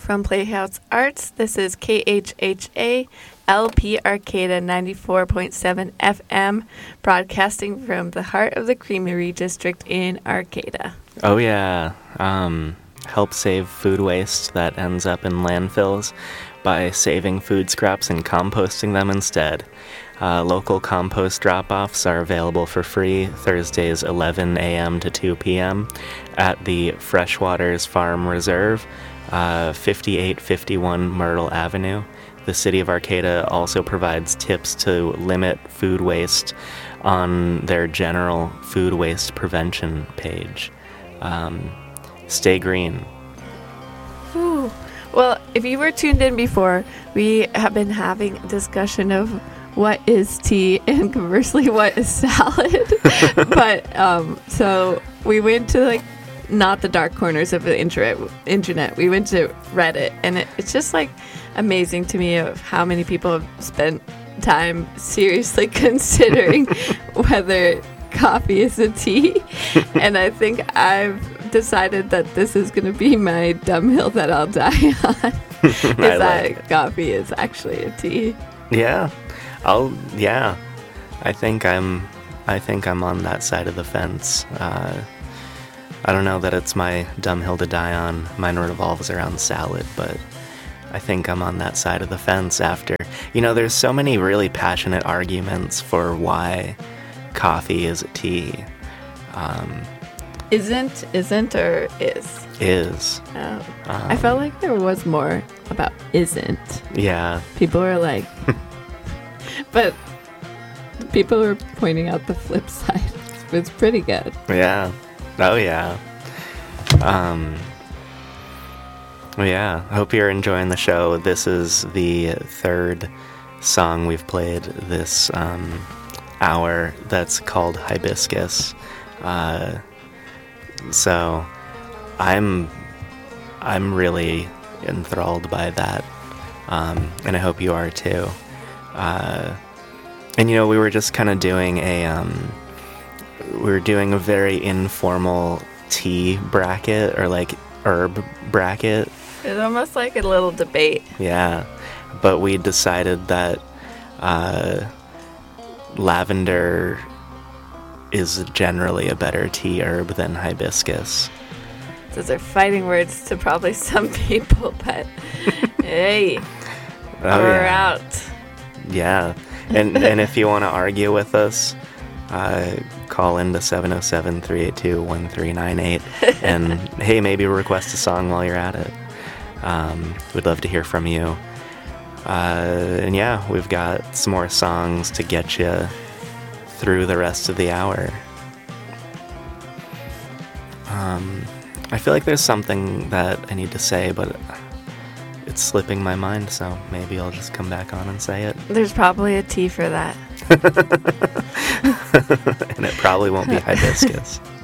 From Playhouse Arts, this is KHHA LP Arcata 94.7 FM, broadcasting from the heart of the Creamery District in Arcata. Oh yeah, help save food waste that ends up in landfills by saving food scraps and composting them instead. Local compost drop-offs are available for free Thursdays 11 a.m. to 2 p.m. at the Freshwaters Farm Reserve, 5851 Myrtle Avenue. The City of Arcata also provides tips to limit food waste on their general food waste prevention page. Stay green. Ooh. Well, if you were tuned in before, we have been having a discussion of what is tea and conversely what is salad. But so we went to not the dark corners of the internet. We went to Reddit, and it's just amazing to me of how many people have spent time seriously considering whether coffee is a tea. And I think I've decided that this is going to be my dumb hill that I'll die on. Is that coffee is actually a tea. Yeah. I think I'm on that side of the fence. I don't know that it's my dumb hill to die on. Mine revolves around salad, but I think I'm on that side of the fence after. There's so many really passionate arguments for why coffee is a tea. Isn't, or is? Is. Oh. I felt like there was more about isn't. Yeah. People are but people were pointing out the flip side. It's pretty good. Yeah. Oh, yeah. I hope you're enjoying the show. This is the third song we've played this hour that's called Hibiscus. So I'm really enthralled by that, and I hope you are too. And we were just kind of doing a very informal tea bracket or herb bracket. It's almost like a little debate. Yeah, but we decided that lavender is generally a better tea herb than hibiscus. Those are fighting words to probably some people, but hey, we're out. Yeah, and if you want to argue with us, call into 707-382-1398 and hey, maybe request a song while you're at it. We'd love to hear from you. And yeah, we've got some more songs to get you through the rest of the hour. I feel like there's something that I need to say, but it's slipping my mind, so maybe I'll just come back on and say it. There's probably a tea for that. And it probably won't be hibiscus.